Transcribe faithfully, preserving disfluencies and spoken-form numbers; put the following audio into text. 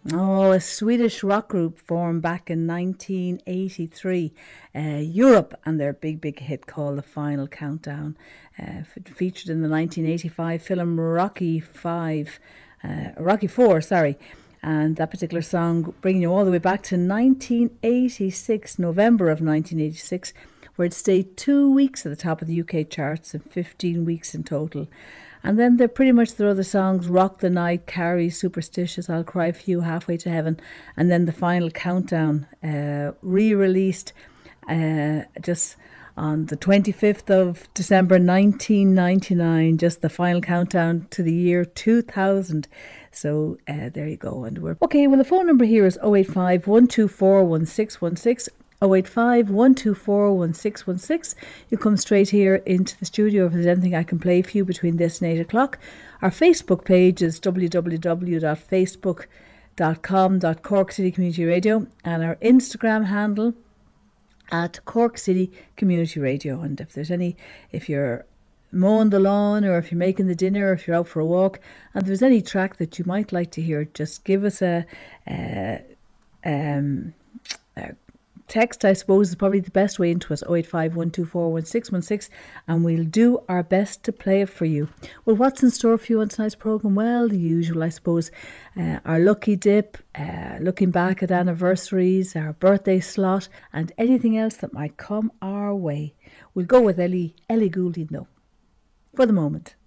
Oh, a Swedish rock group formed back in nineteen eighty-three, uh, Europe, and their big, big hit called The Final Countdown. Uh, f- featured in the nineteen eighty-five film Rocky Five, uh, Rocky Four, sorry. And that particular song bringing you all the way back to nineteen eighty-six, November of nineteen eighty-six, where it stayed two weeks at the top of the U K charts and fifteen weeks in total. And then they're pretty much their other songs, Rock the Night, Carrie, Superstitious, I'll Cry For You, Halfway to Heaven, and then The Final Countdown, uh, re-released uh, just on the twenty-fifth of December nineteen ninety-nine, just the final countdown to the year two thousand. So uh, there you go. And we're okay. Well, the phone number here is oh eight five, one two four, one six one six. oh eight five, one two four, one six one six. You come straight here into the studio if there's anything I can play for you between this and eight o'clock. Our Facebook page is w w w dot facebook dot com dot Cork City Community Radio, and our Instagram handle at Cork City Community Radio. And if there's any, if you're mowing the lawn, or if you're making the dinner, or if you're out for a walk, and if there's any track that you might like to hear, just give us a, a um a text, I suppose, is probably the best way into us, oh eight five, one two four, one six one six, and we'll do our best to play it for you. Well, what's in store for you on tonight's programme? Well, the usual, I suppose. Uh, our lucky dip, uh, looking back at anniversaries, our birthday slot, and anything else that might come our way. We'll go with Ellie, Ellie Goulding, though, for the moment.